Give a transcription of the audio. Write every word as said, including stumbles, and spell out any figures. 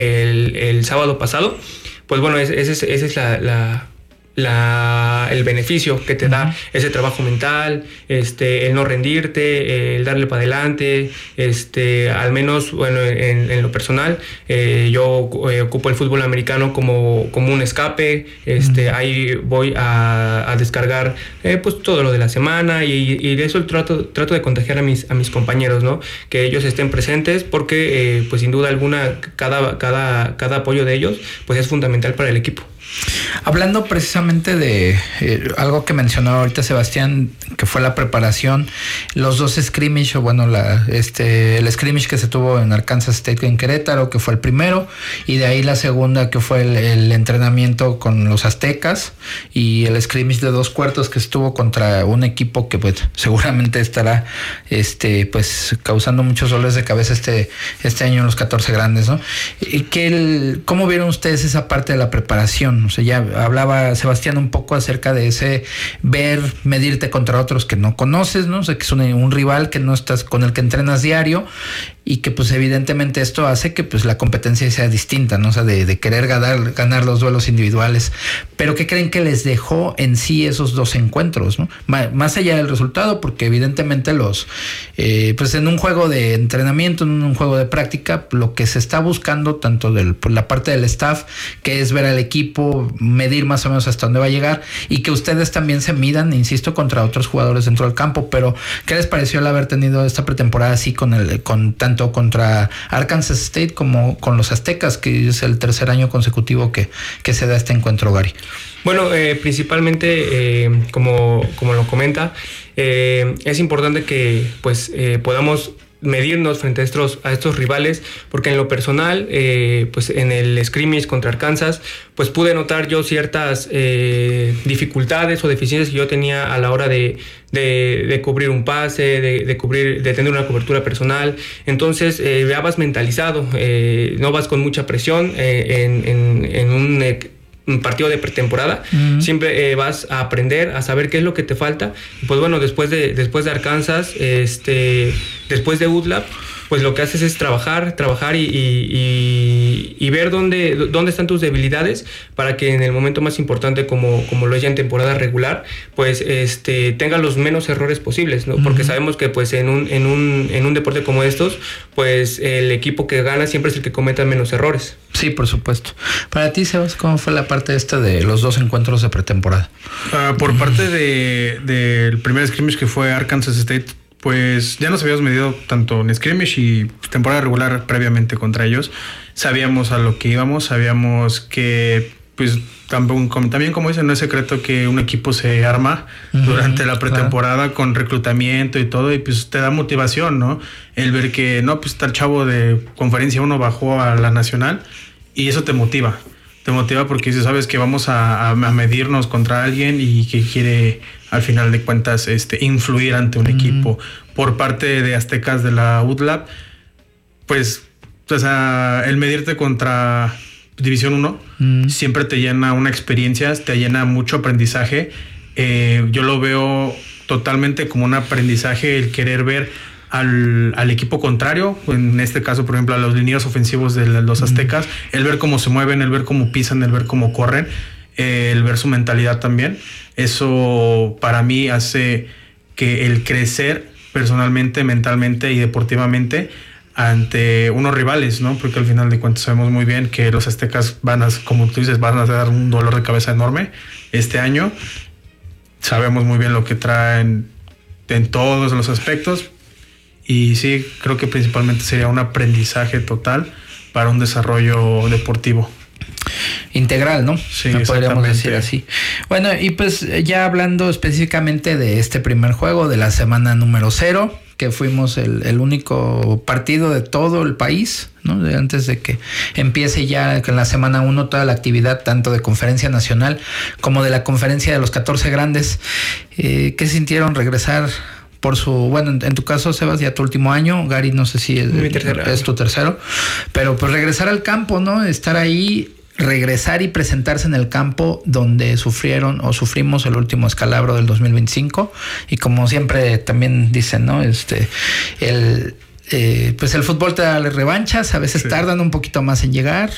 el, el sábado pasado, pues bueno, ese es, ese es la... la La, el beneficio que te da ese trabajo mental, este, el no rendirte, el darle para adelante, este, al menos, bueno, en, en lo personal, eh, yo eh, ocupo el fútbol americano como, como un escape, este, uh-huh. ahí voy a, a descargar eh, pues todo lo de la semana y, y de eso trato, trato de contagiar a mis, a mis compañeros, ¿no? Que ellos estén presentes porque, eh, pues sin duda alguna, cada, cada, cada apoyo de ellos, pues es fundamental para el equipo. Hablando precisamente de eh, algo que mencionó ahorita Sebastián, que fue la preparación, los dos scrimmage, o bueno, la, este, el scrimmage que se tuvo en Arkansas State en Querétaro, que fue el primero, y de ahí la segunda, que fue el, el entrenamiento con los Aztecas, y el scrimmage de dos cuartos que estuvo contra un equipo que pues seguramente estará este, pues causando muchos dolores de cabeza este, este año en los catorce grandes, ¿no? ¿Qué el, ¿Cómo vieron ustedes esa parte de la preparación? O sea, ya hablaba Sebastián un poco acerca de ese ver, medirte contra otros que no conoces, ¿no? O sea, que es un, un rival que no estás, con el que entrenas diario, y que pues evidentemente esto hace que pues la competencia sea distinta, ¿no? O sea, de, de querer ganar, ganar los duelos individuales. Pero ¿qué creen que les dejó en sí esos dos encuentros, ¿no? Más allá del resultado, porque evidentemente los, eh, pues en un juego de entrenamiento, en un juego de práctica, lo que se está buscando tanto de por la parte del staff, que es ver al equipo, medir más o menos hasta dónde va a llegar, y que ustedes también se midan, insisto, contra otros jugadores dentro del campo. Pero ¿qué les pareció el haber tenido esta pretemporada así con el, con tanto contra Arkansas State como con los Aztecas, que es el tercer año consecutivo que, que se da este encuentro, Gary? Bueno, eh, principalmente, eh, como, como lo comenta, eh, es importante que pues eh, podamos medirnos frente a estos, a estos rivales, porque en lo personal, eh, pues en el scrimmage contra Arkansas, pues pude notar yo ciertas eh, dificultades o deficiencias que yo tenía a la hora de, de, de cubrir un pase, de, de cubrir, de tener una cobertura personal. Entonces, eh, ya vas mentalizado, eh, no vas con mucha presión eh, en, en, en un eh, un partido de pretemporada. Uh-huh. Siempre eh, vas a aprender, a saber qué es lo que te falta. Y pues bueno, después de, después de Arkansas, este, después de U D L A P, pues lo que haces es trabajar, trabajar y, y, y ver dónde, dónde están tus debilidades para que en el momento más importante, como, como lo es ya en temporada regular, pues este, tenga los menos errores posibles, ¿no? Uh-huh. Porque sabemos que pues en un, en un, en un deporte como estos, pues el equipo que gana siempre es el que cometa menos errores. Sí, por supuesto. Para ti, Sebas, ¿cómo fue la parte esta de los dos encuentros de pretemporada? Uh, por parte de del primer scrimmage, que fue Arkansas State, pues ya nos habíamos medido tanto en scrimmage y temporada regular previamente contra ellos. Sabíamos a lo que íbamos, sabíamos que pues también, también como dicen, no es secreto que un equipo se arma uh-huh, durante la pretemporada, claro, con reclutamiento y todo, y pues te da motivación, ¿no? El ver que, no, pues tal chavo de conferencia uno bajó a la nacional, y eso te motiva. Te motiva porque si sabes que vamos a, a medirnos contra alguien y que quiere, al final de cuentas, este, influir ante un uh-huh. equipo. Por parte de Aztecas de la U D L A P, pues, o sea, el medirte contra División uno uh-huh. siempre te llena una experiencia, te llena mucho aprendizaje. Eh, yo lo veo totalmente como un aprendizaje, el querer ver Al, al equipo contrario, en este caso, por ejemplo, a los linieros ofensivos de los Aztecas, mm. el ver cómo se mueven, el ver cómo pisan, el ver cómo corren, eh, el ver su mentalidad también. Eso para mí hace que el crecer personalmente, mentalmente y deportivamente ante unos rivales, ¿no? Porque al final de cuentas sabemos muy bien que los Aztecas van a, como tú dices, van a dar un dolor de cabeza enorme este año. Sabemos muy bien lo que traen en todos los aspectos. Y sí, creo que principalmente sería un aprendizaje total para un desarrollo deportivo. Integral, ¿no? Sí, podríamos decir así. Bueno, y pues ya hablando específicamente de este primer juego de la semana número cero, que fuimos el, el único partido de todo el país, ¿no? De antes de que empiece ya en la semana uno toda la actividad, tanto de Conferencia Nacional como de la Conferencia de los catorce Grandes. Eh, ¿Qué sintieron regresar? Por su, bueno, en tu caso, Sebas, ya tu último año, Gary, no sé si es, es tu tercero, pero pues regresar al campo, ¿no? Estar ahí, regresar y presentarse en el campo donde sufrieron o sufrimos el último escalabro del dos mil veinticinco, y como siempre también dicen, ¿no? Este, el... Eh, pues el fútbol te da revanchas, a veces sí. tardan un poquito más en llegar,